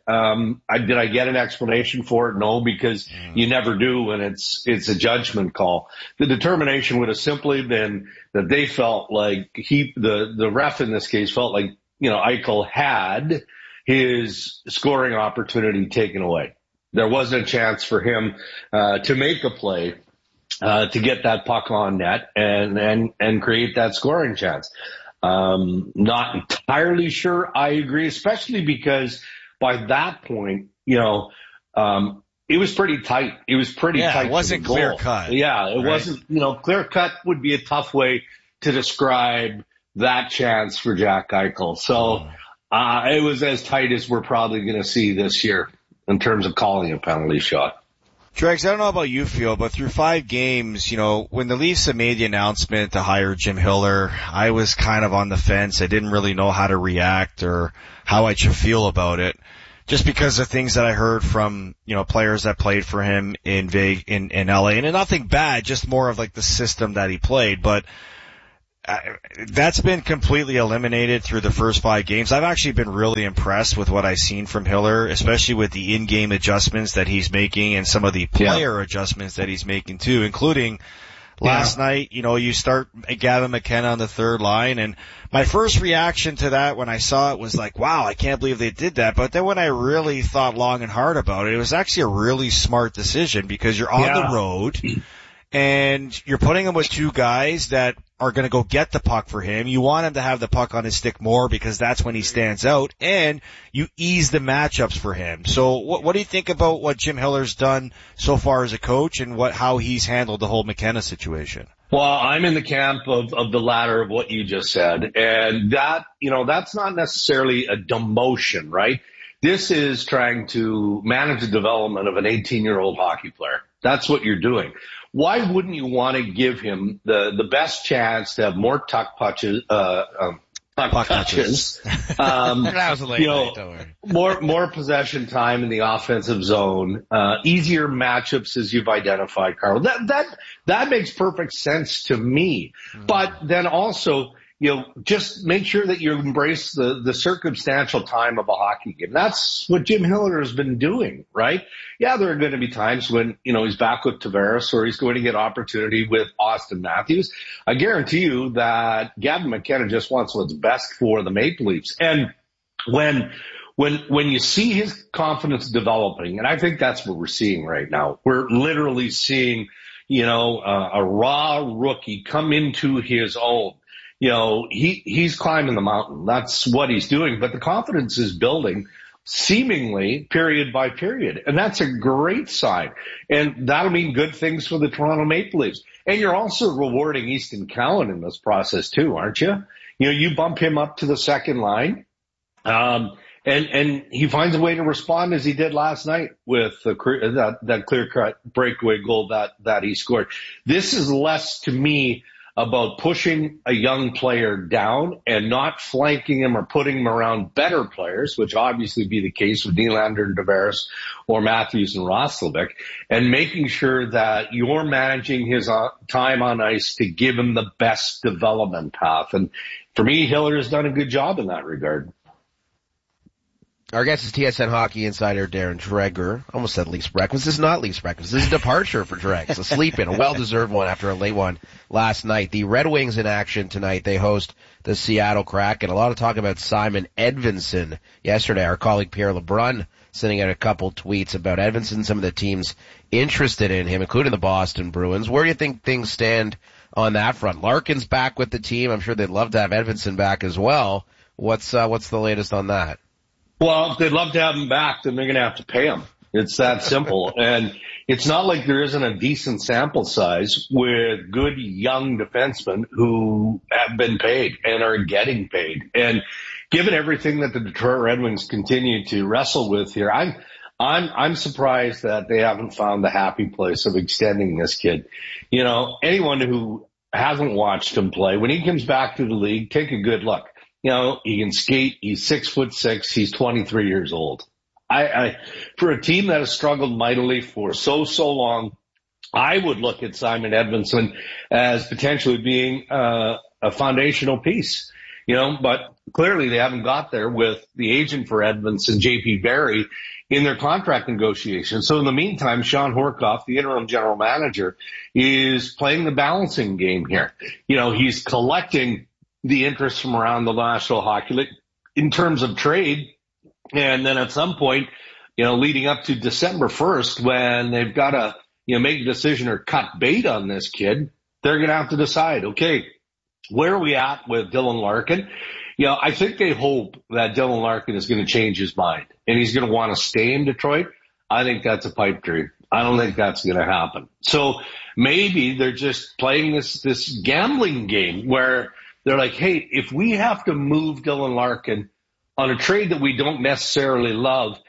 Speaker 28: I get an explanation for it? No, because you never do when it's a judgment call. The determination would have simply been that they felt like the ref in this case felt like, Eichel had his scoring opportunity taken away. There wasn't a chance for him, to make a play, to get that puck on net and create that scoring chance. Not entirely sure I agree, especially because by that point, it was pretty tight. It was pretty tight.
Speaker 3: It wasn't clear cut.
Speaker 28: Yeah, it wasn't, clear cut would be a tough way to describe that chance for Jack Eichel. So, it was as tight as we're probably going to see this year in terms of calling a penalty shot.
Speaker 3: Dregs, I don't know about you, Phil, but through 5 games, when the Leafs had made the announcement to hire Jim Hiller, I was kind of on the fence. I didn't really know how to react or how I should feel about it, just because of things that I heard from, players that played for him in LA. And nothing bad, just more of like the system that he played. But that's been completely eliminated through the first 5 games. I've actually been really impressed with what I've seen from Hiller, especially with the in-game adjustments that he's making and some of the player adjustments that he's making too, including last night, you start Gavin McKenna on the third line, and my first reaction to that when I saw it was like, wow, I can't believe they did that. But then when I really thought long and hard about it, it was actually a really smart decision because you're on the road and you're putting him with 2 guys that are going to go get the puck for him. You want him to have the puck on his stick more because that's when he stands out, and you ease the matchups for him. So what do you think about what Jim Hiller's done so far as a coach and how he's handled the whole McKenna situation?
Speaker 28: Well, I'm in the camp of the latter of what you just said. And that, that's not necessarily a demotion, right? This is trying to manage the development of an 18-year-old hockey player. That's what you're doing. Why wouldn't you want to give him the best chance to have more puck touches? That
Speaker 5: was a late night, don't worry.
Speaker 28: more possession time in the offensive zone, easier matchups as you've identified, Carl. That makes perfect sense to me. But then also, just make sure that you embrace the circumstantial time of a hockey game. That's what Jim Hiller has been doing, right? Yeah, there are going to be times when, he's back with Tavares or he's going to get opportunity with Austin Matthews. I guarantee you that Gavin McKenna just wants what's best for the Maple Leafs. And when you see his confidence developing, and I think that's what we're seeing right now, we're literally seeing, a raw rookie come into his own. He's climbing the mountain. That's what he's doing. But the confidence is building seemingly period by period. And that's a great sign. And that'll mean good things for the Toronto Maple Leafs. And you're also rewarding Easton Cowan in this process too, aren't you? You bump him up to the second line. And he finds a way to respond as he did last night with that clear-cut breakaway goal that he scored. This is less to me about pushing a young player down and not flanking him or putting him around better players, which obviously be the case with Nylander and Tavares or Matthews and Roslovic, and making sure that you're managing his time on ice to give him the best development path. And for me, Hiller has done a good job in that regard.
Speaker 5: Our guest is TSN hockey insider Darren Dreger. Almost said Leafs breakfast. This is not Leafs breakfast. This is a departure for Dregs. A sleep-in, a well-deserved one after a late one last night. The Red Wings in action tonight. They host the Seattle Kraken. A lot of talk about Simon Edvinsson yesterday. Our colleague Pierre LeBrun sending out a couple tweets about Edvinsson, some of the teams interested in him, including the Boston Bruins. Where do you think things stand on that front? Larkin's back with the team. I'm sure they'd love to have Edvinsson back as well. What's the latest on that?
Speaker 28: Well, if they'd love to have him back, then they're going to have to pay him. It's that simple. And it's not like there isn't a decent sample size with good young defensemen who have been paid and are getting paid. And given everything that the Detroit Red Wings continue to wrestle with here, I'm surprised that they haven't found the happy place of extending this kid. Anyone who hasn't watched him play, when he comes back to the league, take a good look. He can skate. He's 6'6". He's 23 years old. For a team that has struggled mightily for so long, I would look at Simon Edvinsson as potentially being a foundational piece. But clearly they haven't got there with the agent for Edvinsson, J.P. Barry, in their contract negotiations. So in the meantime, Sean Horkoff, the interim general manager, is playing the balancing game here. He's collecting the interest from around the National Hockey League in terms of trade. And then at some point, leading up to December 1st, when they've got to, make a decision or cut bait on this kid, they're going to have to decide, okay, where are we at with Dylan Larkin? I think they hope that Dylan Larkin is going to change his mind and he's going to want to stay in Detroit. I think that's a pipe dream. I don't think that's going to happen. So maybe they're just playing this gambling game where they're like, hey, if we have to move Dylan Larkin on a trade that we don't necessarily love,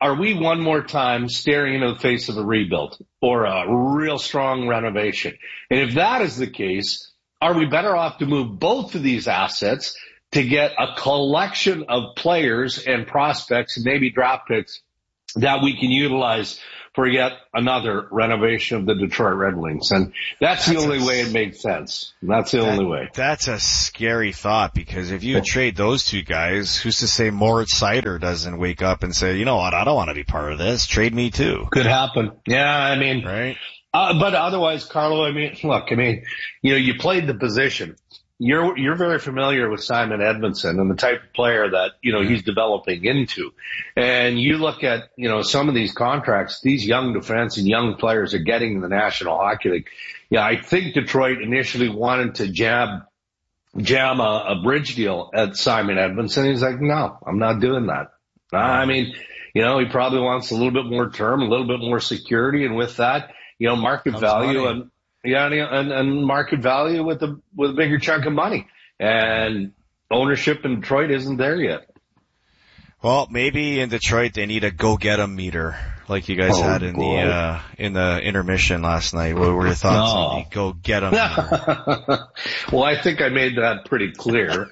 Speaker 28: are we one more time staring into the face of a rebuild or a real strong renovation? And if that is the case, are we better off to move both of these assets to get a collection of players and prospects, maybe draft picks, that we can utilize for yet another renovation of the Detroit Red Wings? And that's the only way it makes sense. That's the only way.
Speaker 3: That's a scary thought, because if you trade those two guys, who's to say Moritz Seider doesn't wake up and say, you know what, I don't want to be part of this. Trade me too.
Speaker 28: Could happen. Yeah, I mean,
Speaker 3: right.
Speaker 28: But otherwise, Carlo, I mean, look, I mean, you played the position. You're very familiar with Simon Edmondson and the type of player that, he's developing into. And you look at, some of these contracts, these young defense and young players are getting in the National Hockey League. Yeah, I think Detroit initially wanted to jam a bridge deal at Simon Edmondson. He's like, no, I'm not doing that. I mean, he probably wants a little bit more term, a little bit more security. And with that, market value money. And market value with a bigger chunk of money, and ownership in Detroit isn't there yet. Well, maybe in Detroit they need a go get 'em meter, like you guys had in the intermission last night. What were your thoughts on the go get 'em meter? Well, I think I made that pretty clear.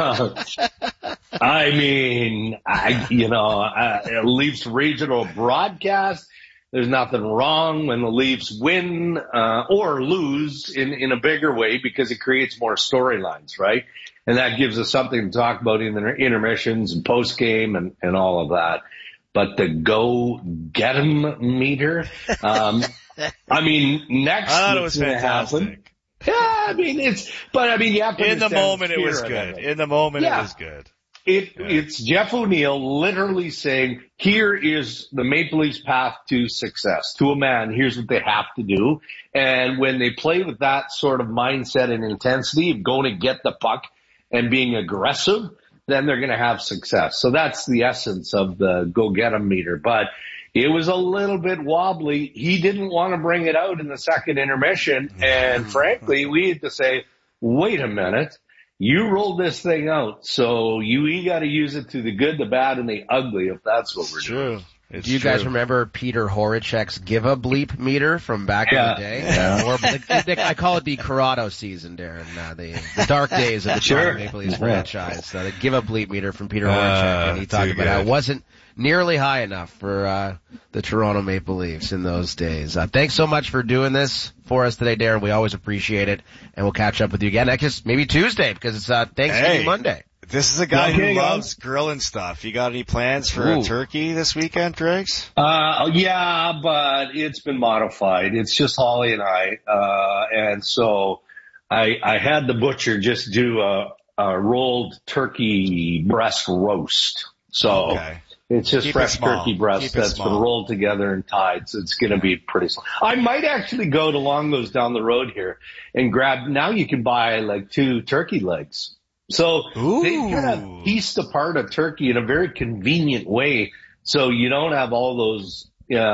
Speaker 28: I mean, Leafs regional broadcast. There's nothing wrong when the Leafs win or lose in a bigger way, because it creates more storylines, right? And that gives us something to talk about in the intermissions and post game and all of that. But the go get 'em meter, I mean, next I thought it was fantastic. Yeah, I mean you have to. In the moment, it was good. In the moment, it was good. It's Jeff O'Neill literally saying, here is the Maple Leafs path to success. To a man, here's what they have to do. And when they play with that sort of mindset and intensity of going to get the puck and being aggressive, then they're going to have success. So that's the essence of the go get 'em meter. But it was a little bit wobbly. He didn't want to bring it out in the second intermission. And frankly, we had to say, wait a minute. You rolled this thing out, so you got to use it to the good, the bad, and the ugly, if that's what we're doing.
Speaker 5: Do you guys remember Peter Horacek's give a bleep meter from back in the day? Yeah. I call it the Corrado season, Darren. The dark days of the Toronto Maple Leafs franchise. The give a bleep meter from Peter Horacek, and he talked about how it wasn't nearly high enough for the Toronto Maple Leafs in those days. Thanks so much for doing this for us today, Darren. We always appreciate it, and we'll catch up with you again next, maybe Tuesday, because it's Thanksgiving Monday. This is a guy who loves grilling stuff. You got any plans for a turkey this weekend, Driggs? Yeah, but it's been modified. It's just Holly and I, and so I had the butcher just do a rolled turkey breast roast. So it's just fresh turkey breast that's been rolled together and tied. So it's going to be pretty small. I might actually go to Longo's down the road here and grab. Now you can buy like 2 turkey legs. So they kind of pieced apart a turkey in a very convenient way, so you don't have all those,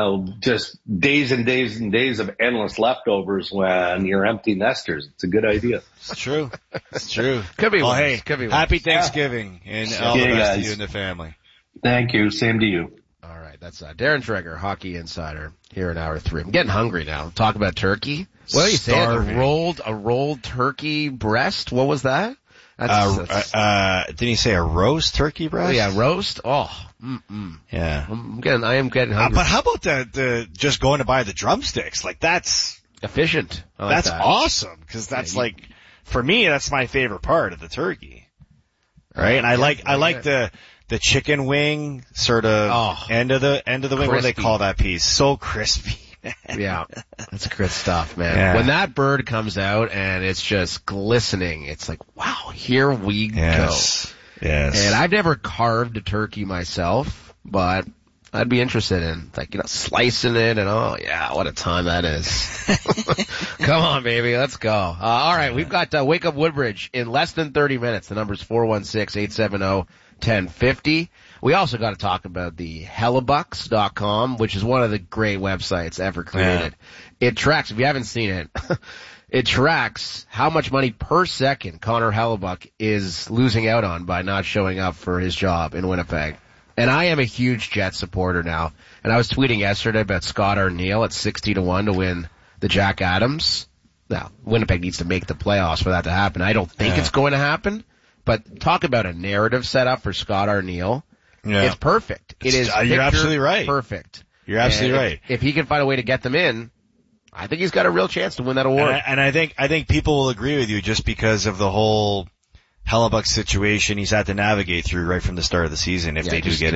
Speaker 5: just days and days and days of endless leftovers when you're empty nesters. It's a good idea. It's true. It's true. Could be. Well, hey, could be. Happy Thanksgiving and all the best to you and the family. Thank you. Same to you. All right. That's Darren Dreger, Hockey Insider, here in Hour 3. I'm getting hungry now. Talk about turkey. What are you saying? A rolled turkey breast? What was that? Didn't he say a roast turkey breast? Yeah, roast. Oh, yeah. I am getting hungry. But how about the just going to buy the drumsticks? Like that's efficient. That's awesome, because that's for me, that's my favorite part of the turkey. Right, and I like the chicken wing sort of end of the wing. Crispy. What do they call that piece? So crispy. Yeah, that's good stuff, man. Yeah. When that bird comes out and it's just glistening, it's like, wow, here we go. Yes. And I've never carved a turkey myself, but I'd be interested in, slicing it and, oh, yeah, what a time that is. Come on, baby, let's go. All right, we've got Wake Up Woodbridge in less than 30 minutes. The number's 416-870-1050. We also got to talk about the Hellebucks.com, which is one of the great websites ever created. Yeah. It tracks, if you haven't seen it, it tracks how much money per second Connor Hellebuck is losing out on by not showing up for his job in Winnipeg. And I am a huge Jets supporter now. And I was tweeting yesterday about Scott Arniel at 60-1 to win the Jack Adams. Now, Winnipeg needs to make the playoffs for that to happen. I don't think it's going to happen. But talk about a narrative set up for Scott Arniel. Yeah. It's perfect.
Speaker 3: You're absolutely right.
Speaker 5: Perfect.
Speaker 3: You're absolutely right.
Speaker 5: If he can find a way to get them in, I think he's got a real chance to win that award.
Speaker 3: And I think people will agree with you just because of the whole Hellebuck situation he's had to navigate through right from the start of the season if they do get